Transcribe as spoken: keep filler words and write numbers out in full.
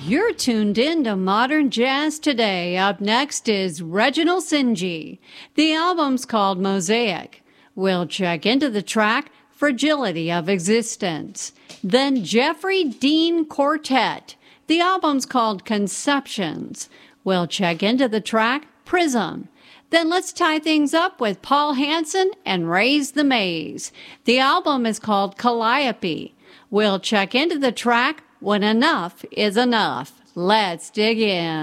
You're tuned in to Modern Jazz Today. Up next is Reginald Sinji. The album's called Mosaic. We'll check into the track Fragility of Existence. Then Jeffrey Dean Quartet. The album's called Conceptions. We'll check into the track Prism. Then let's tie things up with Paul Hansen and Raise the Maze. The album is called Calliope. We'll check into the track When Enough is Enough. Let's dig in.